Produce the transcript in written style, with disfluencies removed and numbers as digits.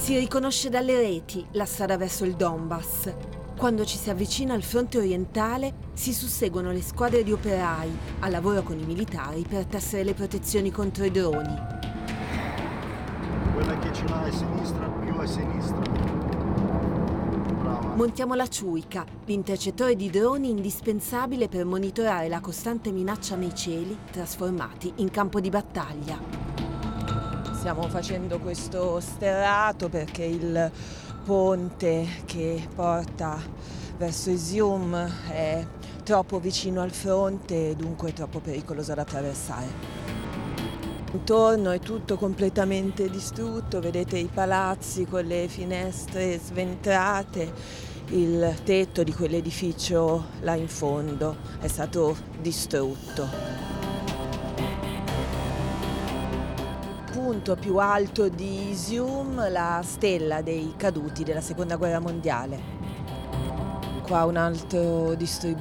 Si riconosce dalle reti la strada verso il Donbass. Quando ci si avvicina al fronte orientale si susseguono le squadre di operai a lavoro con i militari per tessere le protezioni contro i droni. Quella che ce l'ha a sinistra, più a sinistra. Brava. Montiamo la Ciuica, l'intercettore di droni indispensabile per monitorare la costante minaccia nei cieli trasformati in campo di battaglia. Stiamo facendo questo sterrato perché il ponte che porta verso Izium è troppo vicino al fronte e dunque troppo pericoloso da attraversare. Intorno è tutto completamente distrutto, vedete i palazzi con le finestre sventrate, il tetto di quell'edificio là in fondo è stato distrutto. Punto più alto di Izium, la stella dei caduti della Seconda Guerra Mondiale. Qua un altro distribuito.